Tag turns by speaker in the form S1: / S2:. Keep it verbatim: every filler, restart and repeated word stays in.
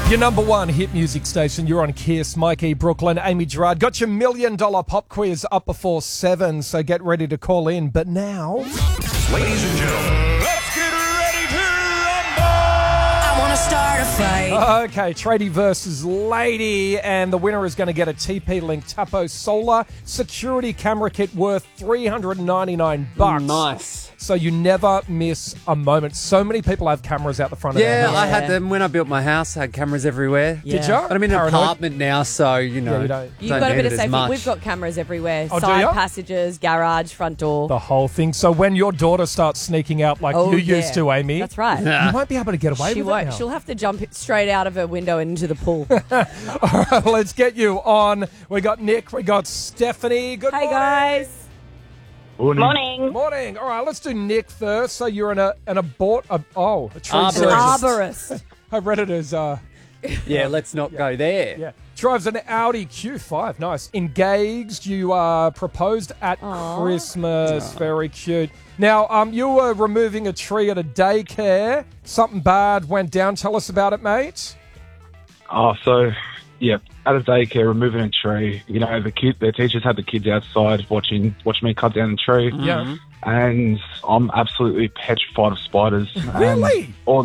S1: Your number one hit music station. You're on Kiss. Mikey, Brooklyn, Amy Gerard. Got your million dollar pop quiz up before seven, so get ready to call in. But now,
S2: ladies and gentlemen, let's get ready to rumble!
S3: I want to start a fight.
S1: okay, Tradie versus Lady, and the winner is going to get a T P-Link Tapo Solar security camera kit worth three hundred ninety-nine bucks.
S4: Nice.
S1: So you never miss a moment. So many people have cameras out the front of their
S4: Yeah,
S1: house.
S4: I had them when I built my house. I had cameras everywhere.
S3: Yeah.
S1: Did you?
S4: But I'm in an
S1: Paranoid?
S4: apartment now, so, you know,
S1: Yeah, you don't-
S5: You've
S4: don't
S5: got a
S4: need
S5: bit
S4: it
S5: of
S4: as
S5: safety.
S4: much.
S5: We've got cameras everywhere.
S1: Oh, do
S5: Side
S1: ya?
S5: passages, garage, front door.
S1: The whole thing. So when your daughter starts sneaking out like
S5: Oh,
S1: you
S5: yeah.
S1: used to, Amy,
S5: That's right.
S1: you won't be able to get away
S5: She
S1: with
S5: won't.
S1: it now.
S5: She'll have to jump straight out of her window and into the pool.
S1: All right, let's get you on. We got Nick. We got Stephanie. Good
S5: Hey
S1: morning.
S5: guys.
S6: Morning.
S1: Morning. All right, let's do Nick first. So you're in a an abort. A, oh, a tree
S4: Arborist.
S5: An
S1: surgeon.
S5: arborist.
S1: I read it as uh,
S4: Yeah, let's not go there.
S1: yeah. Drives an Audi Q five. Nice. Engaged. You uh, proposed at
S5: Aw.
S1: Christmas. Very cute. Now, um, you were removing a tree at a daycare. Something bad went down. Tell us about it, mate.
S7: Oh, so, yeah, at a daycare, removing a tree. You know, the kid, the teachers had the kids outside watching watching me cut down the tree.
S1: Yeah.
S7: And I'm absolutely petrified of spiders.
S1: Really?
S7: And all